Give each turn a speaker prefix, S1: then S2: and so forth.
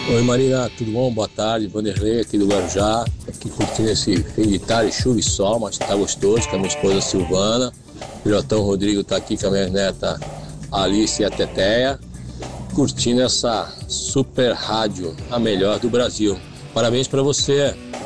S1: Oi Marina, tudo bom? Boa tarde, Vanderlei aqui do Guarujá, aqui curtindo esse fim de tarde, chuva e sol, mas tá gostoso, com a minha esposa Silvana, o filhotão Rodrigo tá aqui com a minha neta Alice e a Teteia, curtindo essa super rádio, a melhor do Brasil. Parabéns para você!